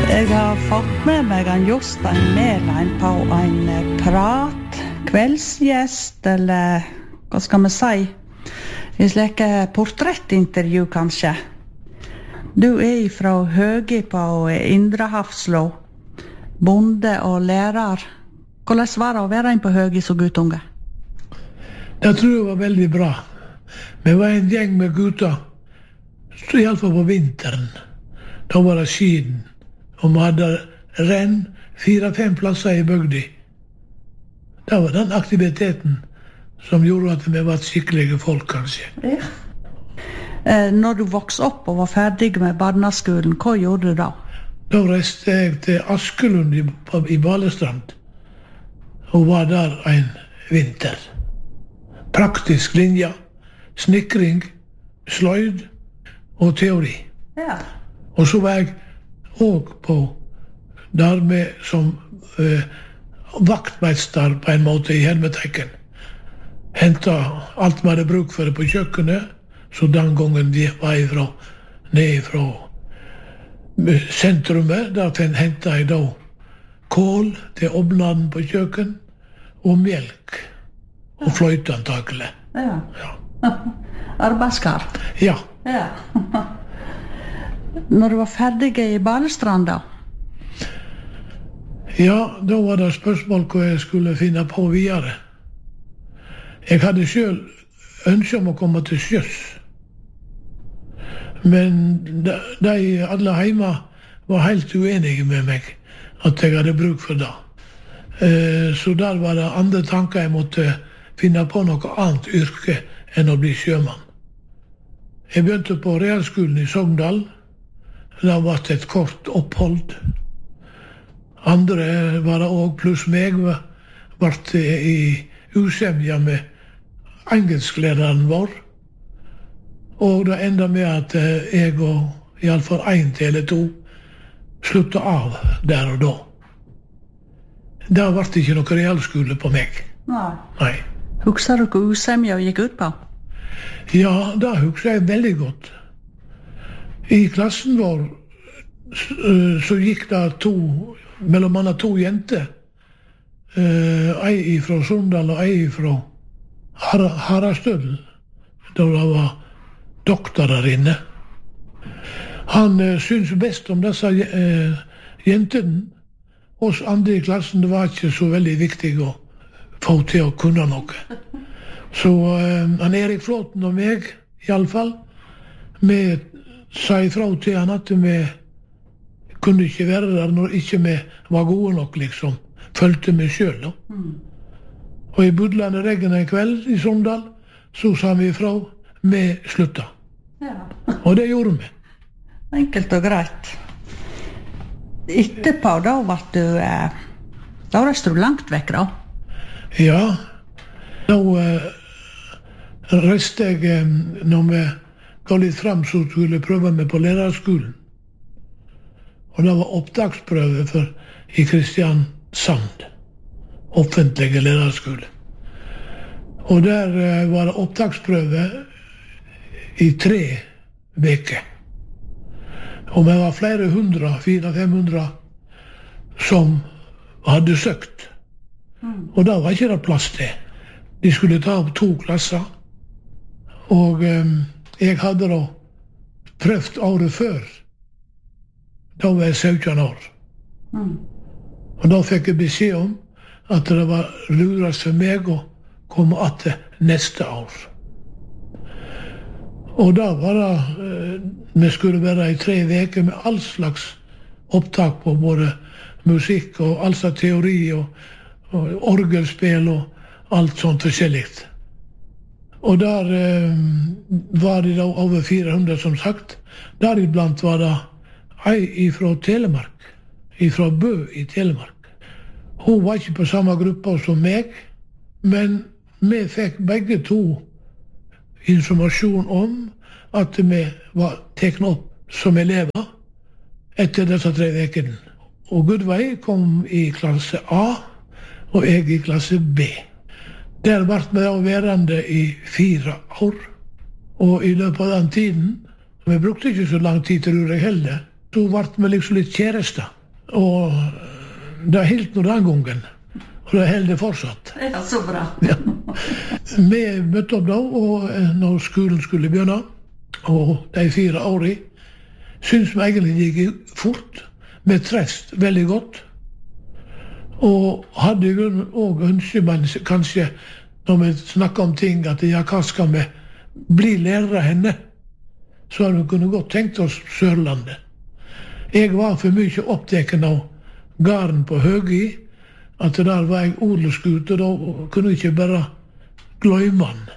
Jeg har fått med meg en Jostein Mæland på en prat, kveldsgjest, eller hva skal vi si, i slike portrettintervju kanskje. Du fra Høgi på Indre Hafslå, bonde og lærer. Hvordan var det å være en på Høgi så guttunge? Det tror jeg var veldig bra. Vi var en gjeng med gutter, så i alle fall på vinteren. Da var det skiden. Og vi hadde renn 4-5 plasser i bygda. Det var den aktiviteten som gjorde at vi var skikkelige folk, kanskje. Ja. Når du vokste opp og var ferdig med barneskolen, hva gjorde du da? Da reiste jeg til Askelund i Balestrand, og var der en vinter. Praktisk linje, snikring, sløyd og teori. Ja. Og så var jeg og på der med som vaktmeister på en måte i Hermetekken. Hentet alt vi hadde bruk for det på kjøkkenet, så den gangen de var ned fra sentrumet, der hentet jeg da kål til ovnen på kjøkken, og melk, og fløyte antakelig. Ja. Ja. Arbeidskar. Ja. Ja. Når du var ferdig i Balestrand da? Ja, da var det spørsmål hva jeg skulle finne på videre. Jeg hadde selv ønsket om å komme til sjøs. Men de alle hjemme var helt uenige med meg at jeg hadde bruk for det. Så der var det andre tanker jeg måtte finne på noe annet yrke enn å bli sjømann. Jeg begynte på realskolen i Sogndal. Det var et kort opphold. Andre var det også, pluss meg, var i usemja med engelsklæreren vår. Og det enda med at jeg og i alle fall 1 eller 2 sluttet av der og da. Det ble ikke noe realskole på meg. Nei. Husker du hva usemja gikk ut på? Ja, det husker jeg veldig godt. I klassen vår så gikk det mellom annet 2 jenter. Ei fra Sundal og ei fra Harastødel. Da det var doktorer inne. Han syntes best om disse jentene. Oss andre i klassen, det var ikke så veldig viktig å få til å kunne noe. Så han Erik Flåten og meg, i alle fall, vi sa ifra til han at vi kunne ikke være der når ikke vi var gode nok, liksom. Følte vi selv, da. Og i Budlande Reggen en kveld i Sogndal, så sa vi ifra, vi slutta. Ja. Og det gjorde vi. Enkelt og greit. Etterpå, da reiste du langt vekk, da? Ja. Da reiste jeg, når vi ga litt frem, så skulle jeg prøve meg på lærerskolen. Og det var opptaksprøve i Kristiansand. Offentlige lærerskole. Og der var det opptaksprøve i 3 veker. Og vi var flere 400-500 som hadde søkt. Og da var ikke det plass til. De skulle ta opp 2 klasser. Og jeg hadde da prøvd året før. Da var jeg 17 år. Og da fikk jeg beskjed om at det var lurast for meg å komme etter neste år. Og da var det, vi skulle være i 3 veker med all slags opptak på både musikk og all slags teori og orgelspill og alt sånt forskjelligt. Og der var det da over 400 som sagt. Deriblant var det ei fra Telemark, fra Bø i Telemark. Hun var ikke på samme gruppa som meg, men vi fikk begge 2 informasjon om at vi var teknet opp som elever etter disse 3 vekene. Og Gudvei kom i klasse A, og jeg i klasse B. Der ble vi da værende i 4 år. Og i løpet av den tiden, vi brukte ikke så lang tid, tror jeg heller, Så ble vi liksom litt kjærester. Og det helt nå den gangen. Og det holder det fortsatt. Ja, så bra. Ja. Vi møtte opp da, og når skolen skulle begynne, og de 4 årene, synes vi egentlig det gikk fort. Vi trefst veldig godt. Og hadde jo også ønsket, men kanskje når vi snakker om ting, at ja, hva skal vi bli lærere henne? Så hadde vi kunne godt tenkt oss Sørlandet. Jeg var for mye opptatt av gården på Høgi, at der var jeg odelsgutt, og da kunne jeg ikke bare glemme han.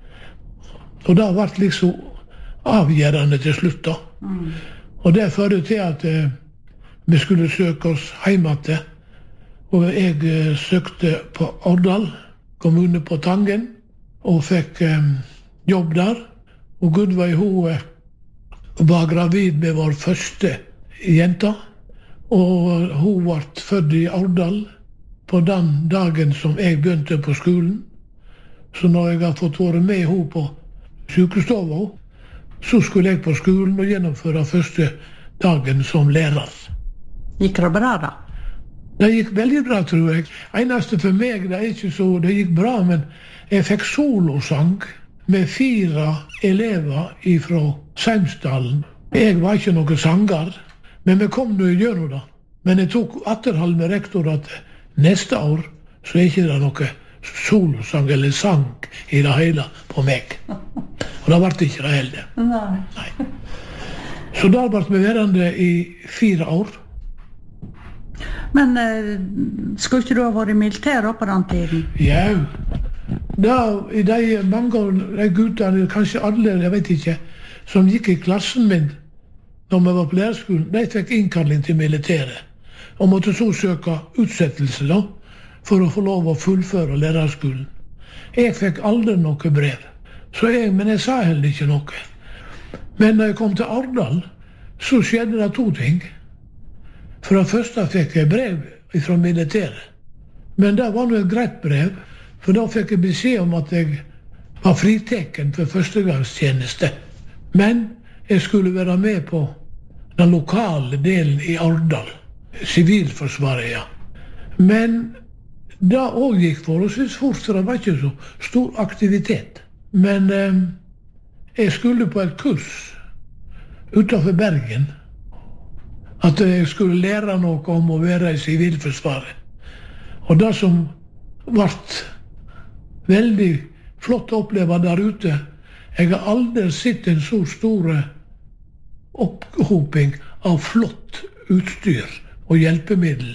Og det ble liksom avgjørende til slutt da. Og det førte til at vi skulle søke oss hjemme til. Og jeg søkte på Årdal, kommune på Tangen, og fikk jobb der. Og Gudveig, hun var gravid med vår første jenta, og hun ble født i Årdal på den dagen som jeg begynte på skolen. Så når jeg har fått være med henne på sykestova, så skulle jeg på skolen og gjennomføre første dagen som lærer. Gikk det bra da? Det gikk veldig bra, tror jeg. Eneste for meg, det er ikke så det gikk bra, men jeg fikk solosang med 4 elever fra Seimsdalen. Jeg var ikke noen sanger, men vi kom nå gjennom det. Men jeg tok atterhold med rektor at neste år så er ikke det noe solosang eller sang i det hele på meg. Og det ble ikke det heller. Nei. Så da ble vi værende i 4 år. Men skulle ikke du ha vært i militæret på den tiden? Ja, i de mange av de guttene, kanskje alle, jeg vet ikke, som gikk i klassen min når vi var på lærerskolen, de fikk innkalling til militæret. Og måtte så søke utsettelse da, for å få lov å fullføre lærerskolen. Jeg fikk aldri noe brev, men jeg sa heller ikke noe. Men når jeg kom til Årdal, så skjedde det 2 ting. For det første fikk jeg brev fra militæret. Men det var nå et greit brev, for da fikk jeg beskjed om at jeg var friteken for førstegangstjeneste. Men jeg skulle være med på den lokale delen i Årdal. Sivilforsvaret, ja. Men det også gikk forholdsvis fort, for det var ikke så stor aktivitet. Men jeg skulle på et kurs utenfor Bergen, at jeg skulle lære noe om å være i sivilforsvaret. Og det som ble veldig flott å oppleve der ute, jeg har aldri sett en så stor opphoping av flott utstyr og hjelpemiddel.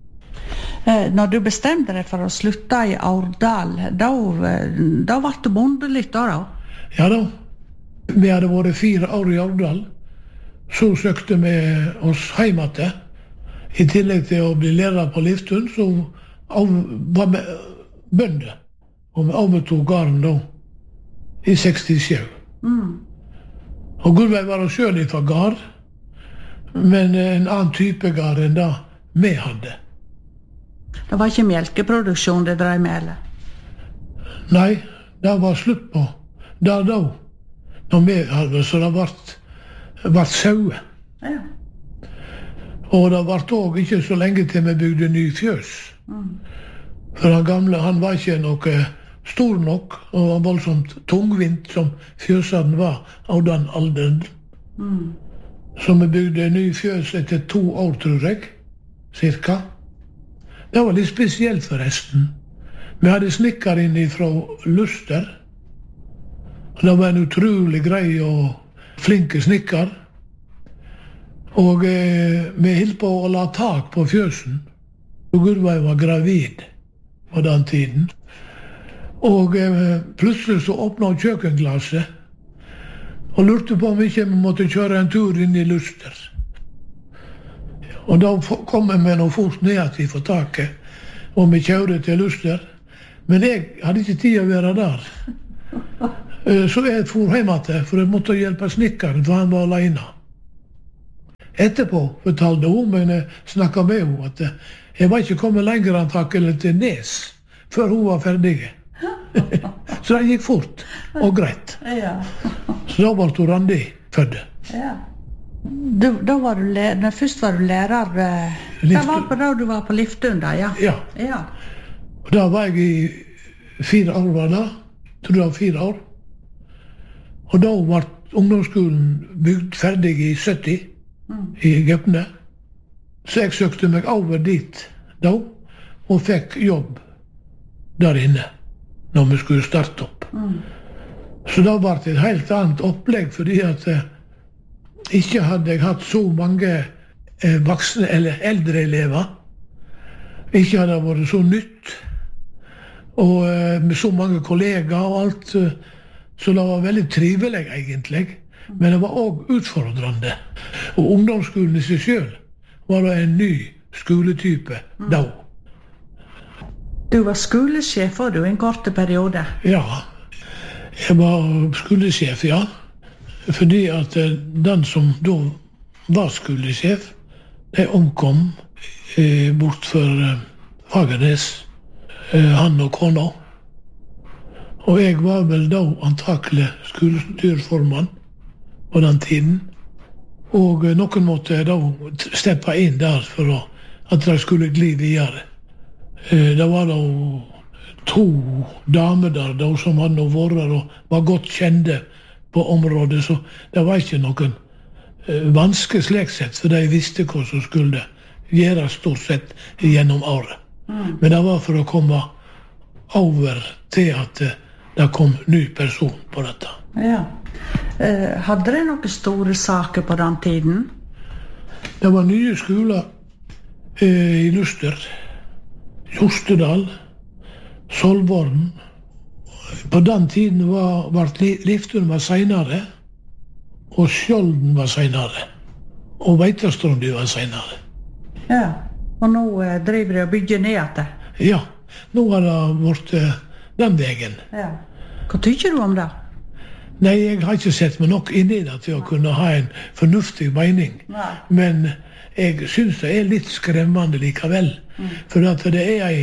Når du bestemte deg for å slutte i Årdal, da ble du bonde litt da? Ja da. Vi hadde vært 4 år i Årdal. Så søkte vi oss hjemme til. I tillegg til å bli lærer på Liftun, så var vi bønder. Og vi overtog gården da, i 67. Og Gudveig var jo selv fra gård, men en annen type gård enn det vi hadde. Det var ikke melkeproduksjon det drev med, eller? Nei, det var slutt på det da. Når vi hadde, så det ble sauer. Ja. Og det ble også ikke så lenge til vi bygde ny fjøs. For han gamle, han var ikke noe stor nok, og var voldsomt tungvint som fjøsene var av den alderen. Så vi bygde ny fjøs etter 2 år, tror jeg, cirka. Det var litt spesielt forresten. Vi hadde snikker inn fra Luster. Det var en utrolig grei og flinke snikker. Og vi holdt på å la tak på fjøsen. Og Gudveig var gravid på den tiden. Og plutselig så åpnet kjøkkenglasset og lurte på om ikke vi måtte kjøre en tur inn i Luster. Og da kom vi nå fort ned til for taket, og vi kjørte til Luster. Men jeg hadde ikke tid å være der. Så jeg for hjem til, for jeg måtte hjelpe snikkeren, for han var alene. Etterpå fortalte hun, men jeg snakket med henne, at jeg var ikke kommet lenger antakelig til Nes, før hun var ferdig. Så det gikk fort og greit. Ja. Så da ble hun Randi født. Ja. Først var du lærer. Det var på da du var på Liftun da, ja. Ja. Og da var jeg i 4 år, var det. Tror det var 4 år. Og da ble ungdomsskolen bygd ferdig i 70, i Gaupne. Så jeg søkte meg over dit da, og fikk jobb der inne, når vi skulle starte opp. Så da ble det et helt annet opplegg, fordi at ikke hadde jeg hatt så mange voksne eller eldre elever. Ikke hadde det vært så nytt, og med så mange kollegaer og alt, så det var veldig trivelig egentlig. Men det var også utfordrende. Og ungdomsskolen i seg selv var det en ny skoletype da. Du var skolesjef også, en kort periode. Ja, jeg var skolesjef, ja. Fordi at den som da var skolesjef, de omkom bort for Fagernes, han og kona. Og jeg var vel da antakelig skolestyrformann på den tiden. Og noen måtte da steppe inn der for at de skulle gli videre. Det var da 2 damer der da, som hadde vært og var godt kjente på området, så det var ikke noen vanske slik sett, for de visste hva som skulle gjøres stort sett gjennom året. Men det var for å komme over til at det kom ny person på dette. Ja. Hadde det noen store saker på den tiden? Det var nye skoler i Luster, Jostedal, Solvorn. På den tiden var Liftun var senere, og Skjolden var senere, og Veitastrandi var senere. Ja, og nå driver de og bygger ned etter. Ja, nå har det vært den veien. Ja. Hva tykker du om det? Nei, jeg har ikke sett meg nok inn i det til å kunne ha en fornuftig mening. Nei. Men jeg synes det er litt skremmende likevel, for at det er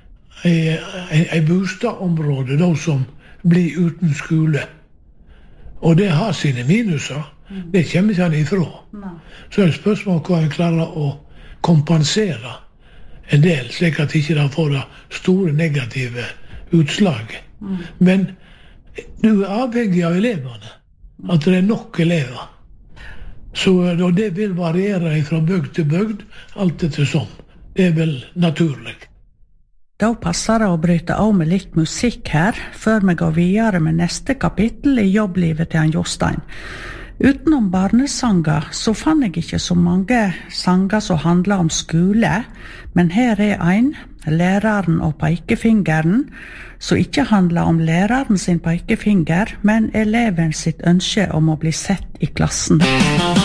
en bostadområde da som blir uten skole. Og det har sine minuser. Det kommer ikke han ifra. Nei. Så er det spørsmål hva en klarer å kompensere en del, slik at ikke det får det store negative utslag. Men du er avhengig av elevene, at det er nok elever. Så det vil variere fra bygd til bygd, alt etter som. Det er vel naturlig. Da passer det å bryte av med litt musikk her, før vi går videre med neste kapittel i jobblivet til han Jostein. Utenom barnesanger så fann jeg ikke så mange sanger som handler om skole, men her er en, læreren og pekefingeren, som ikke handler om læreren sin pekefinger, men eleven sitt ønske om å bli sett i klassen.